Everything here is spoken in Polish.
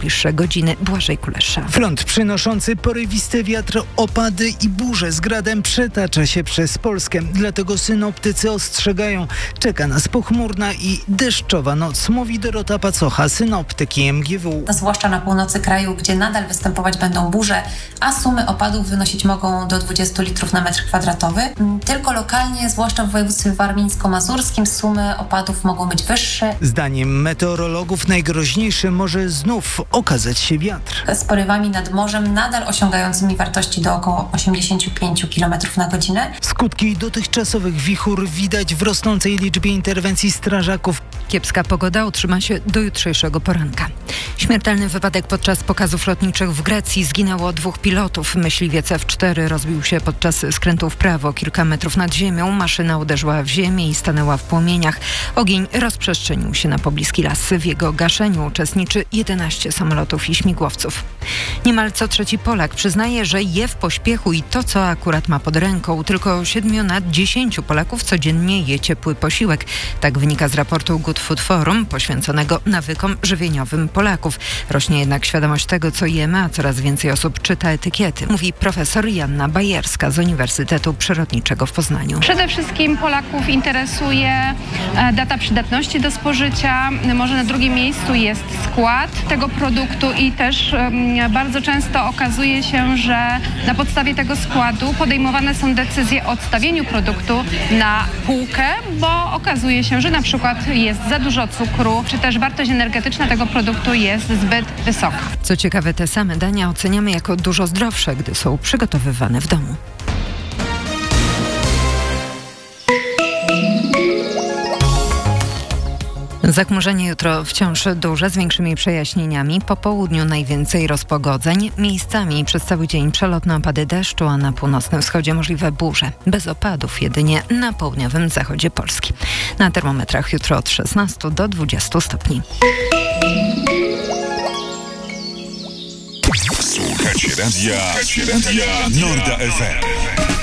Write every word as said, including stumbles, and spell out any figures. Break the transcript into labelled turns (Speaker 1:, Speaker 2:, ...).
Speaker 1: najbliższe godziny. Błażej Kulesza.
Speaker 2: Front przynoszący porywisty wiatr, opady i burze z gradem przetacza się przez Polskę. Dlatego synoptycy ostrzegają, czeka nas pochmurna i deszczowa noc, mówi Dorota Pacocha, synoptyki M G W.
Speaker 3: Zwłaszcza na północy kraju, gdzie nadal występować będą burze, a sumy opadów wynosić mogą do dwudziestu litrów na metr kwadratowy. Tylko lokalnie, zwłaszcza w województwie warmińsko-mazurskim, sumy opadów mogą być wyższe.
Speaker 2: Zdaniem meteorologów najgroźniejszy może znów okazać się wiatr.
Speaker 3: Z porywami nad morzem nadal osiągającymi wartości do około osiemdziesiąt pięć kilometrów na godzinę.
Speaker 2: Skutki dotychczasowych wichur widać w rosnącej liczbie interwencji strażaków.
Speaker 1: Kiepska pogoda utrzyma się do jutrzejszego poranka. Śmiertelny wypadek podczas pokazów lotniczych w Grecji. Zginęło dwóch pilotów. Myśliwiec F cztery rozbił się podczas skrętu w prawo kilka metrów nad ziemią. Maszyna uderzyła w ziemię i stanęła w płomieniach. Ogień rozprzestrzenił się na pobliski las. W jego gaszeniu uczestniczy jedenaście samolotów i śmigłowców. Niemal co trzeci Polak przyznaje, że je w pośpiechu i to, co akurat ma pod ręką. Tylko siedmiu na dziesięciu Polaków codziennie je ciepły posiłek. Tak wynika z raportu Good Food Forum poświęconego nawykom żywieniowym Polaków. Rośnie jednak świadomość tego, co jemy, a coraz więcej osób czyta etykiety. Mówi profesor Joanna Bajerska z Uniwersytetu Przyrodniczego w Poznaniu.
Speaker 4: Przede wszystkim Polaków interesuje data przydatności do spożycia. Może na drugim miejscu jest skład tego produktu i też um, bardzo często okazuje się, że na podstawie tego składu podejmowane są decyzje o odstawieniu produktu na półkę, bo okazuje się, że na przykład jest za dużo cukru, czy też wartość energetyczna tego produktu jest zbyt wysoka.
Speaker 1: Co ciekawe, te same dania oceniamy jako dużo zdrowsze, gdy są przygotowywane w domu. Zachmurzenie jutro wciąż duże, z większymi przejaśnieniami. Po południu najwięcej rozpogodzeń. Miejscami przez cały dzień przelotne opady deszczu, a na północnym wschodzie możliwe burze. Bez opadów jedynie na południowym zachodzie Polski. Na termometrach jutro od szesnastu do dwudziestu stopni.
Speaker 5: Słuchajcie radia, radia Norda F M.